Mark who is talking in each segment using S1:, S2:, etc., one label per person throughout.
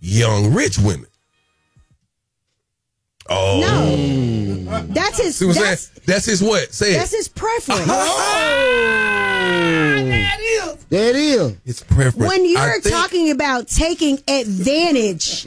S1: young rich women. Oh.
S2: No. That's his.
S1: See what I'm saying? That's his what? Say
S2: That's
S1: it.
S2: his preference.
S3: There it is.
S1: It's preference.
S2: When you're talking about taking advantage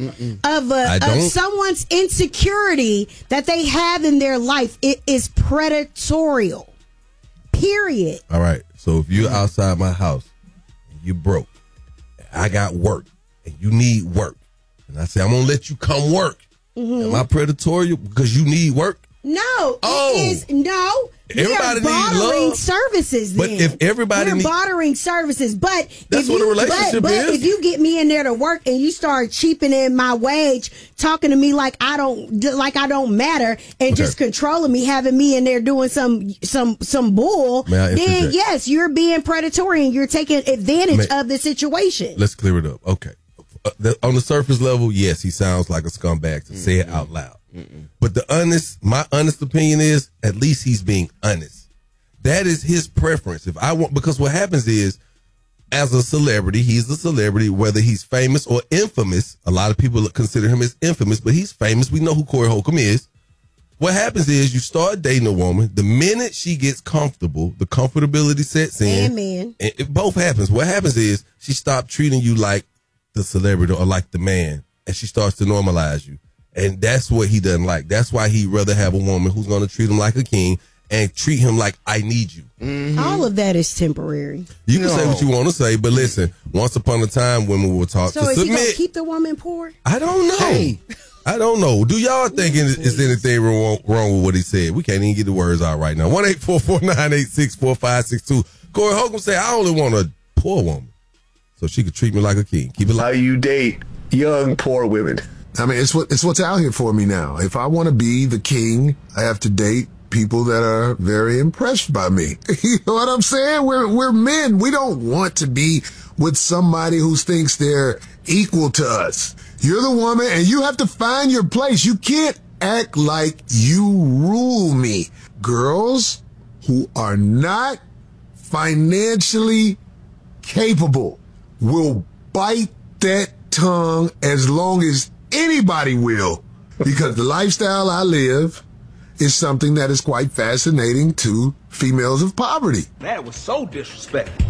S2: of someone's insecurity that they have in their life, it is predatorial. Period.
S1: All right. So if you're outside my house and you broke, and I got work, and you need work, and I say, I'm going to let you come work. Am I predatory because you need work?
S2: No. It is no.
S1: Everybody
S2: we are
S1: needs
S2: bartering
S1: love.
S2: services.
S1: But
S2: then.
S1: if everybody
S2: we're bartering services, but
S1: that's what a relationship
S2: but
S1: is.
S2: if you get me in there to work and you start cheapening my wage, talking to me like I don't matter, and just controlling me, having me in there doing some bull, then yes, you're being predatory and you're taking advantage of the situation.
S1: Let's clear it up. Okay. On the surface level, yes, he sounds like a scumbag to say it out loud. But my honest opinion is, at least he's being honest. That is his preference. Because what happens is, as a celebrity, he's a celebrity, whether he's famous or infamous. A lot of people consider him as infamous, but he's famous. We know who Corey Holcomb is. What happens is, you start dating a woman. The minute she gets comfortable, the comfortability sets in.
S2: Amen.
S1: And it both happens. What happens is, she stopped treating you like the celebrity or like the man, and she starts to normalize you. And that's what he doesn't like. That's why he'd rather have a woman who's going to treat him like a king and treat him like, I need you.
S2: Mm-hmm. All of that is temporary.
S1: You can say what you want to say, but listen, once upon a time, women will talk
S2: so
S1: to
S2: is
S1: submit.
S2: He going to keep the woman poor?
S1: I don't know. Hey. I don't know. Do y'all think is anything wrong with what he said? We can't even get the words out right now. 1-844-986-4562. Corey Holcomb said, I only want a poor woman so she could treat me like a king. Keep it like
S4: how you date young poor women.
S5: I mean, it's what's out here for me now. If I want to be the king, I have to date people that are very impressed by me. You know what I'm saying? We're men. We don't want to be with somebody who thinks they're equal to us. You're the woman, and you have to find your place. You can't act like you rule me. Girls who are not financially capable will bite that tongue as long as anybody will, because the lifestyle I live is something that is quite fascinating to females of poverty.
S4: That was so disrespectful.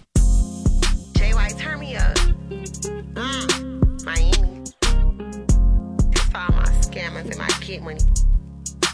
S6: Jay White, turn me up. Miami. That's all my scammers and my kid money.